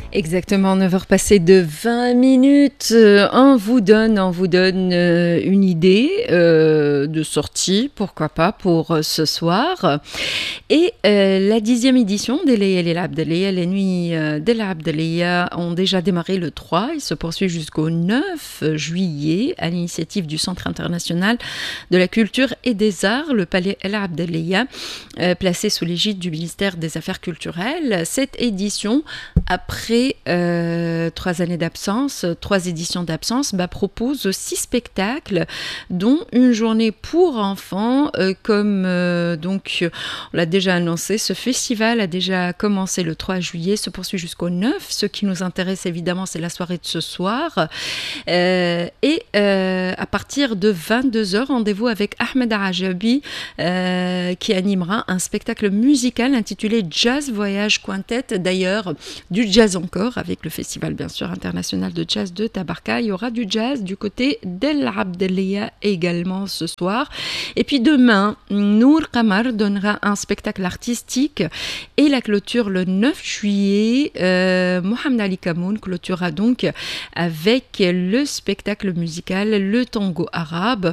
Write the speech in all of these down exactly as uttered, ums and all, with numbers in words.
Exactement, neuf heures passées de vingt minutes. Euh, on vous donne, on vous donne euh, une idée euh, de sortie, pourquoi pas, pour euh, ce soir. Et euh, la dixième édition des Layali El Abdellia, les nuits euh, de l'Abdellia ont déjà démarré le trois. Il se poursuit jusqu'au neuf juillet à l'initiative du Centre international de la culture et des arts, le Palais El Abdellia, euh, placé sous l'égide du ministère des Affaires culturelles. Cette édition, après euh, trois années d'absence, trois éditions d'absence, bah, propose six spectacles, dont une journée pour enfants, euh, comme euh, donc on l'a déjà annoncé, ce festival a déjà commencé le trois juillet, se poursuit jusqu'au neuf. Ce qui nous intéresse évidemment, c'est la soirée de ce soir. Euh, et euh, à partir de vingt-deux heures, rendez-vous avec Ahmed Arajabi, euh, qui animera un spectacle musical intitulé Jazz Voyage Quintet, d'ailleurs du jazz encore, avec le festival bien sûr international de jazz de Tabarka. Il y aura du jazz du côté d'El Abdellia également ce soir. Et puis demain, Nour Qamar donnera un spectacle artistique et la clôture le neuf juillet. Euh, Mohamed Ali Kamoun clôturera donc avec le spectacle musical Le Tango Arabe,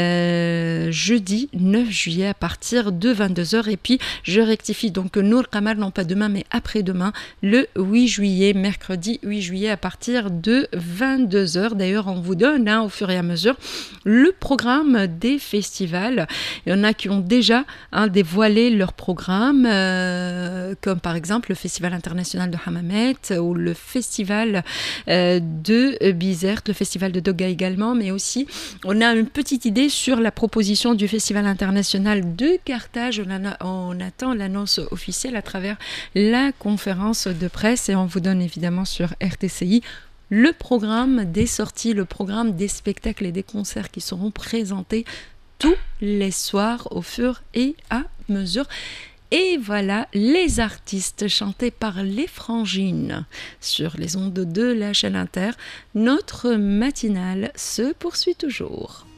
euh, jeudi neuf juillet à partir de vingt-deux heures. Et puis je rectifie donc Nour Qamar, non pas demain mais après-demain, le huit juillet, mercredi huit juillet à partir de vingt-deux heures. D'ailleurs, on vous donne hein, au fur et à mesure le programme des festivals. Il y en a qui ont déjà hein, dévoilé leur programme, euh, comme par exemple le Festival international de Hammamet ou le Festival euh, de Bizerte, le Festival de Doga également, mais aussi on a une petite idée sur la proposition du Festival international de Carthage. On, a, on attend l'annonce officielle à travers la conférence de presse et on vous donne évidemment sur R T C I le programme des sorties, le programme des spectacles et des concerts qui seront présentés tous les soirs au fur et à mesure. Et voilà les artistes chantés par les Frangines sur les ondes de la chaîne Inter. Notre matinale se poursuit toujours.